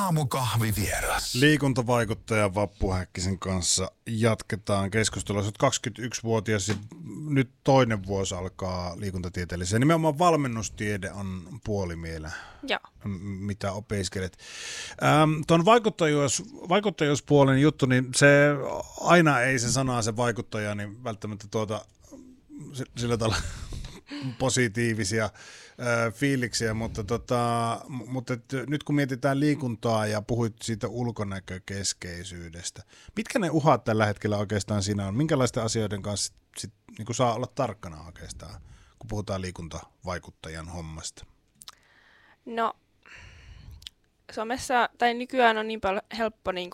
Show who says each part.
Speaker 1: Aamukahvivieras.
Speaker 2: Liikuntavaikuttaja Vappu Häkkisen kanssa jatketaan keskustelua. Olet 21-vuotias ja nyt toinen vuosi alkaa liikuntatieteelliseen. Nimenomaan valmennustiede on puolimielä, mitä opiskelet. Tuon vaikuttajuuspuolen juttu, niin se aina ei se sana, se vaikuttaja, niin välttämättä sillä tavalla positiivisia fiiliksiä, mutta nyt kun mietitään liikuntaa ja puhuit siitä ulkonäkökeskeisyydestä, mitkä ne uhat tällä hetkellä oikeastaan siinä on? Minkälaisten asioiden kanssa niin kuin saa olla tarkkana oikeastaan, kun puhutaan liikuntavaikuttajan hommasta?
Speaker 3: No, somessa tai nykyään on niin paljon helppo niin